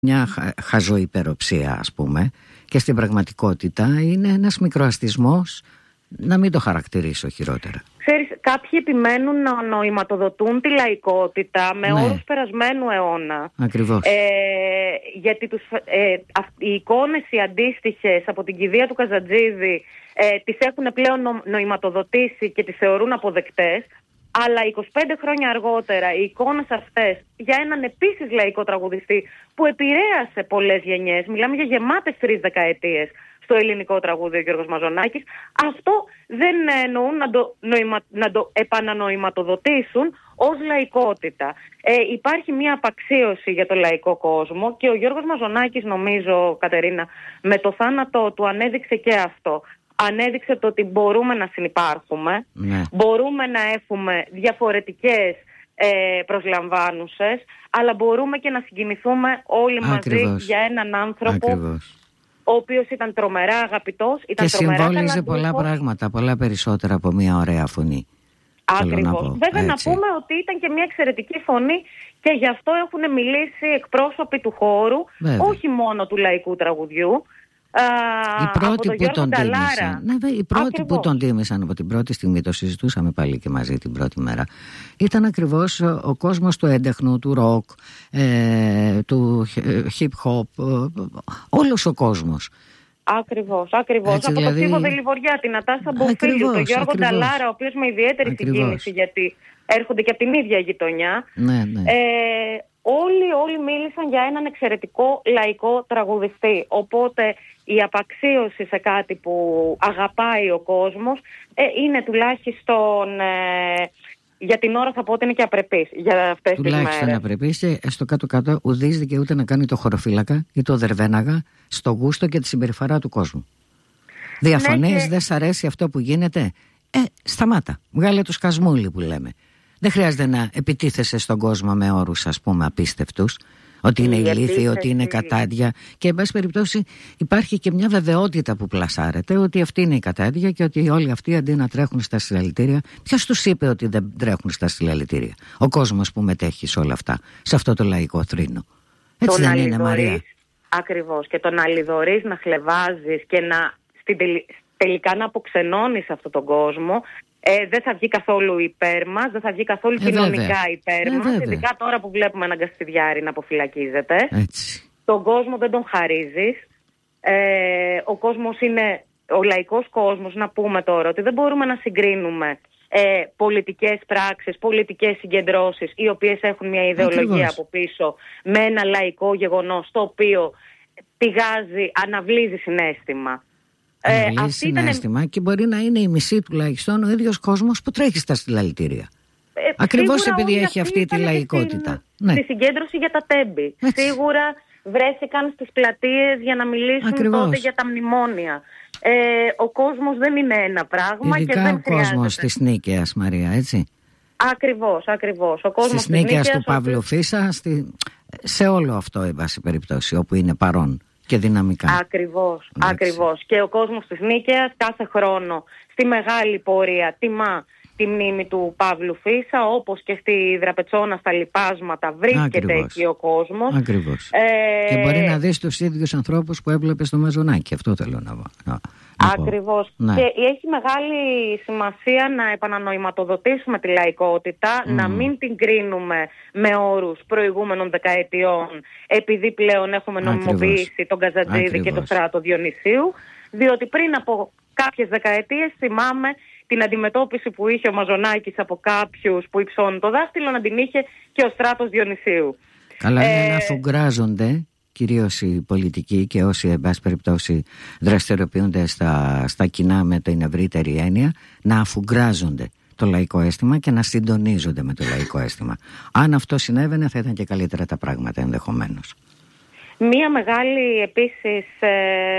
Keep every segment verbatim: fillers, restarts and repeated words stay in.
μια χα, χαζοϊπεροψία, ας πούμε, και στην πραγματικότητα είναι ένας μικροαστισμός, να μην το χαρακτηρίσω χειρότερα. Ξέρεις, κάποιοι επιμένουν να νοηματοδοτούν τη λαϊκότητα με ναι. όρους περασμένου αιώνα. Ακριβώς. Ε, γιατί τους, ε, οι εικόνες οι αντίστοιχες από την κηδεία του Καζαντζίδη ε, τις έχουν πλέον νο, νοηματοδοτήσει και τις θεωρούν αποδεκτές. Αλλά είκοσι πέντε χρόνια αργότερα οι εικόνες αυτές για έναν επίσης λαϊκό τραγουδιστή που επηρέασε πολλές γενιές, μιλάμε για γεμάτες τρεις δεκαετίες στο ελληνικό τραγούδι ο Γιώργος Μαζονάκης, αυτό δεν εννοούν να το, νοημα, να το επανανοηματοδοτήσουν ως λαϊκότητα. Ε, υπάρχει μια απαξίωση για το λαϊκό κόσμο και ο Γιώργος Μαζονάκης, νομίζω, Κατερίνα, με το θάνατο του ανέδειξε και αυτό. Ανέδειξε το ότι μπορούμε να συνυπάρχουμε, ναι. μπορούμε να έχουμε διαφορετικές ε, προσλαμβάνουσες, αλλά μπορούμε και να συγκινηθούμε όλοι Ακριβώς. μαζί για έναν άνθρωπο Ακριβώς. ο οποίος ήταν τρομερά αγαπητός, ήταν και τρομερά συμβόλιζε πολλά πράγματα, πολλά περισσότερα από μια ωραία φωνή. Ακριβώς. Βέβαια έτσι. Να πούμε ότι ήταν και μια εξαιρετική φωνή και γι' αυτό έχουν μιλήσει εκπρόσωποι του χώρου, Βέβαια. όχι μόνο του λαϊκού τραγουδιού. Οι πρώτοι, που τον, τίμησαν, ναι, οι πρώτοι που τον τίμησαν από την πρώτη στιγμή, το συζητούσαμε πάλι και μαζί την πρώτη μέρα, ήταν ακριβώς ο κόσμος του έντεχνου, του ροκ, ε, του hip hop, όλος ο κόσμος. Ακριβώς, ακριβώς. Έτσι, από δηλαδή... το Στίβο Δελιβοριά, την Νατάσα Μποφίλου, τον Γιώργο ακριβώς. Νταλάρα, ο οποίος με ιδιαίτερη συγκίνηση, γιατί έρχονται και από την ίδια γειτονιά. Ναι, ναι. Ε, όλοι, όλοι μίλησαν για έναν εξαιρετικό λαϊκό τραγουδιστή. Οπότε η απαξίωση σε κάτι που αγαπάει ο κόσμος ε, είναι τουλάχιστον... Ε, για την ώρα θα πω ότι είναι και απρεπής για αυτές τις μέρες. Τουλάχιστον απρεπής και στο κάτω-κάτω ουδής δικαιούται να κάνει το χωροφύλακα ή το δερβέναγα στο γούστο και τη συμπεριφορά του κόσμου. Διαφωνείς, ναι, και... δεν σ' αρέσει αυτό που γίνεται, ε, σταμάτα, βγάλε το σκασμούλι που λέμε. Δεν χρειάζεται να επιτίθεσαι στον κόσμο με όρους, ας πούμε, απίστευτους, ότι είναι ηλίθιοι, ότι είναι κατάντια, και εν πάση περιπτώσει υπάρχει και μια βεβαιότητα που πλασάρεται ότι αυτή είναι η κατάντια και ότι όλοι αυτοί αντί να τρέχουν στα συλλαλητήρια, ποιος τους είπε ότι δεν τρέχουν στα συλλαλητήρια? Ο κόσμος που μετέχει σε όλα αυτά, σε αυτό το λαϊκό θρήνο. Έτσι δεν είναι, Μαρία? Ακριβώς. Και τον αλιδωρείς να χλεβάζεις και να στην τελ, τελικά να αποξενώνεις αυτόν τον κόσμο. Ε, δεν θα βγει καθόλου υπέρ μας, δεν θα βγει καθόλου ε, κοινωνικά βέβαια. υπέρ ε, μας, ειδικά τώρα που βλέπουμε έναν Καστιδιάρη να αποφυλακίζεται. Έτσι. Τον κόσμο δεν τον χαρίζεις. Ε, ο κόσμος είναι, ο λαϊκός κόσμος, να πούμε τώρα ότι δεν μπορούμε να συγκρίνουμε ε, πολιτικές πράξεις, πολιτικές συγκεντρώσεις, οι οποίες έχουν μια ιδεολογία Ακριβώς. από πίσω, με ένα λαϊκό γεγονός το οποίο πηγάζει, αναβλύζει συναίσθημα. Ε, αυτή συναίσθημα ήταν... και μπορεί να είναι η μισή τουλάχιστον ο ίδιος κόσμος που τρέχει στα συλλαλητήρια. Ε, Ακριβώς επειδή έχει αυτή τη λαϊκότητα. Στη, ναι. στη συγκέντρωση για τα τέμπη. Έτσι. Σίγουρα βρέθηκαν στις πλατείες για να μιλήσουν Ακριβώς. τότε για τα μνημόνια. Ε, ο κόσμος δεν είναι ένα πράγμα. Ειδικά και δεν ο κόσμος της Νίκαιας, Μαρία, έτσι. Ακριβώς, ακριβώς. Ο κόσμος της Νίκαιας του Παύλου ο... Φίσα, στη... σε όλο αυτό, εν πάση περιπτώσει, όπου είναι παρόν. Και δυναμικά. Ακριβώς, ακριβώς. Και ο κόσμος της Νίκαιας κάθε χρόνο στη μεγάλη πορεία τιμά τη μνήμη του Παύλου Φίσα, όπως και στη Δραπετσόνα στα Λοιπάσματα βρίσκεται Ακριβώς. εκεί ο κόσμος. Ακριβώς. Ε... Και μπορεί να δεις τους ίδιους ανθρώπους που έβλεπε στο Μαζονάκι, αυτό θέλω να πω. Ακριβώς. Ναι. Και έχει μεγάλη σημασία να επανανοηματοδοτήσουμε τη λαϊκότητα, mm. να μην την κρίνουμε με όρους προηγούμενων δεκαετιών, επειδή πλέον έχουμε νομιμοποιήσει Ακριβώς. τον Καζαντζίδη Ακριβώς. και τον Στράτο Διονυσίου, διότι πριν από κάποιες δεκαετίες θυμάμαι την αντιμετώπιση που είχε ο Μαζονάκης από κάποιους που υψώνουν το δάχτυλο, να την είχε και ο Στράτος Διονυσίου. Καλά είναι ε... να αφουγκράζονται κυρίως οι πολιτικοί και όσοι εν πάση περιπτώσει δραστηριοποιούνται στα, στα κοινά με την ευρύτερη έννοια, να αφουγκράζονται το λαϊκό αίσθημα και να συντονίζονται με το λαϊκό αίσθημα. Αν αυτό συνέβαινε θα ήταν και καλύτερα τα πράγματα ενδεχομένως. Μία μεγάλη επίσης, ε,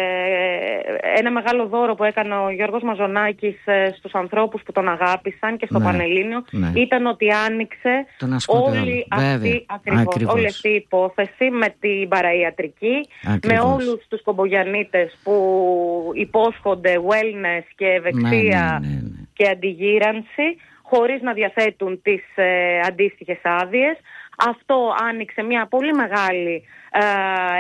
ένα μεγάλο δώρο που έκανε ο Γιώργος Μαζονάκης ε, στους ανθρώπους που τον αγάπησαν και στο ναι, Πανελλήνιο ναι. ήταν ότι άνοιξε όλη αυτή, ακριβώς, όλη αυτή η υπόθεση με την παραϊατρική, ακριβώς. με όλους τους κομπογιαννίτες που υπόσχονται wellness και ευεξία ναι, ναι, ναι, ναι. και αντιγύρανση, χωρίς να διαθέτουν τις ε, αντίστοιχες άδειες, αυτό άνοιξε μια πολύ μεγάλη ε,